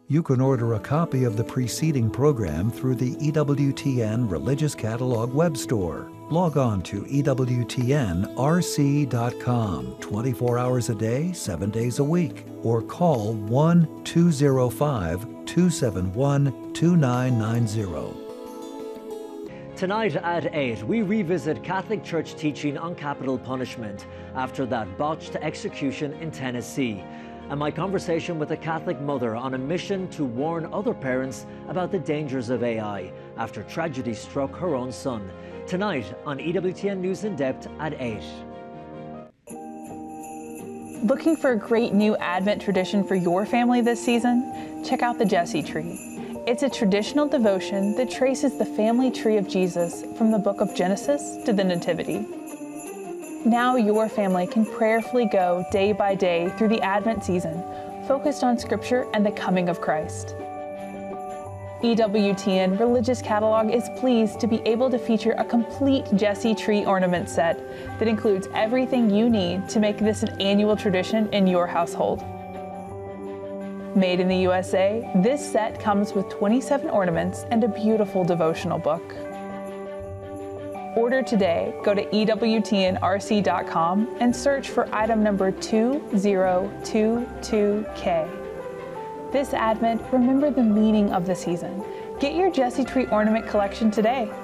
You can order a copy of the preceding program through the EWTN Religious Catalog web store. Log on to EWTNRC.com 24 hours a day, 7 days a week, or call 1-205-271-2990. Tonight at 8, we revisit Catholic Church teaching on capital punishment after that botched execution in Tennessee, and my conversation with a Catholic mother on a mission to warn other parents about the dangers of AI after tragedy struck her own son. Tonight on EWTN News in Depth at 8. Looking for a great new Advent tradition for your family this season? Check out the Jesse Tree. It's a traditional devotion that traces the family tree of Jesus from the book of Genesis to the Nativity. Now your family can prayerfully go day by day through the Advent season, focused on Scripture and the coming of Christ. EWTN Religious Catalog is pleased to be able to feature a complete Jesse Tree ornament set that includes everything you need to make this an annual tradition in your household. Made in the USA, this set comes with 27 ornaments and a beautiful devotional book. Order today. Go to EWTNRC.com and search for item number 2022K. This Advent, remember the meaning of the season. Get your Jesse Tree ornament collection today.